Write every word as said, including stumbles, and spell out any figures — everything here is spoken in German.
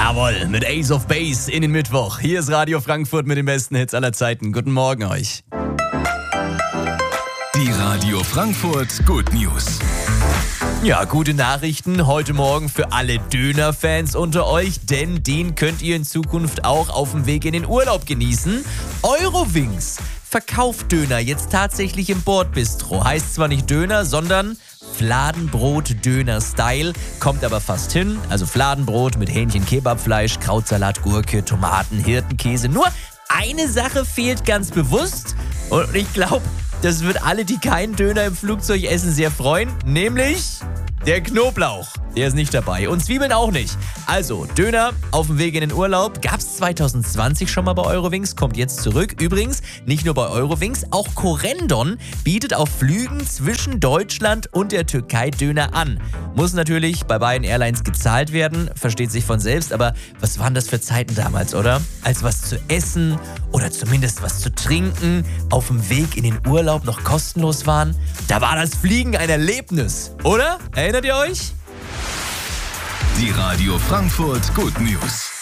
Jawohl, mit Ace of Base in den Mittwoch. Hier ist Radio Frankfurt mit den besten Hits aller Zeiten. Guten Morgen euch. Die Radio Frankfurt Good News. Ja, gute Nachrichten heute Morgen für alle Döner-Fans unter euch, denn den könnt ihr in Zukunft auch auf dem Weg in den Urlaub genießen. Eurowings verkauft Döner jetzt tatsächlich im Bordbistro. Heißt zwar nicht Döner, sondern Fladenbrot-Döner-Style, kommt aber fast hin. Also Fladenbrot mit Hähnchen, Kebabfleisch, Krautsalat, Gurke, Tomaten, Hirtenkäse. Nur eine Sache fehlt ganz bewusst und ich glaube, das wird alle, die keinen Döner im Flugzeug essen, sehr freuen, nämlich der Knoblauch. Der ist nicht dabei und Zwiebeln auch nicht. Also, Döner auf dem Weg in den Urlaub. Gab's zwanzig zwanzig schon mal bei Eurowings, kommt jetzt zurück. Übrigens, nicht nur bei Eurowings, auch Corendon bietet auf Flügen zwischen Deutschland und der Türkei Döner an. Muss natürlich bei beiden Airlines gezahlt werden, versteht sich von selbst, aber was waren das für Zeiten damals, oder? Als was zu essen oder zumindest was zu trinken auf dem Weg in den Urlaub noch kostenlos waren. Da war das Fliegen ein Erlebnis, oder? Erinnert ihr euch? Die Radio Frankfurt Good News.